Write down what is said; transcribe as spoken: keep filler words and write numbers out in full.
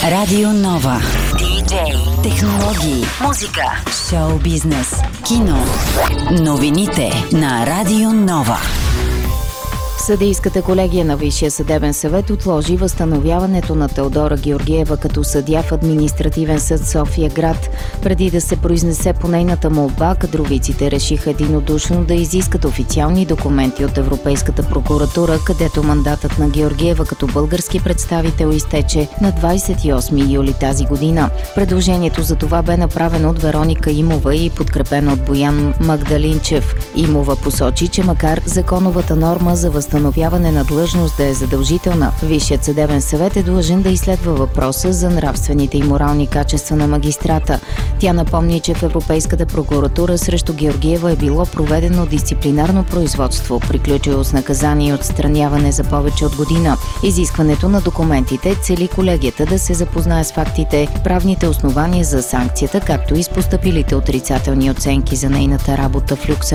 Радио Нова. Диджей, технологии, музика, шоу бизнес, кино. Новините на Радио Нова. Съдийската колегия на Висшия съдебен съвет отложи възстановяването на Теодора Георгиева като съдия в Административен съд София град. Преди да се произнесе по нейната молба, кадровиците решиха единодушно да изискат официални документи от Европейската прокуратура, където мандатът на Георгиева като български представител изтече на двадесет и осми юли тази година. Предложението за това бе направено от Вероника Имова и подкрепено от Боян Магдалинчев. Имова посочи, че макар законовата норма за възстановяване Възстановяване на длъжност да е задължителна, Висшият съдебен съвет е длъжен да изследва въпроса за нравствените и морални качества на магистрата. Тя напомни, че в Европейската прокуратура срещу Георгиева е било проведено дисциплинарно производство, приключило с наказание и отстраняване за повече от година. Изискването на документите цели колегията да се запознае с фактите, правните основания за санкцията, както и с постъпилите отрицателни оценки за нейната работа в Люксембург.